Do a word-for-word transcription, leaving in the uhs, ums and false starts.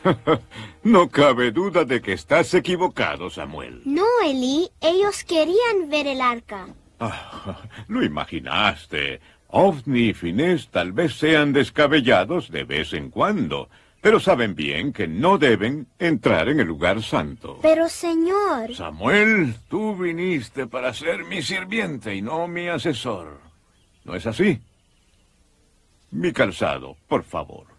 No cabe duda de que estás equivocado, Samuel. No, Elí, ellos querían ver el arca. Ah, lo imaginaste. Ofni y Finés tal vez sean descabellados de vez en cuando, pero saben bien que no deben entrar en el lugar santo. Pero, señor... Samuel, tú viniste para ser mi sirviente y no mi asesor. ¿No es así? Mi calzado, por favor.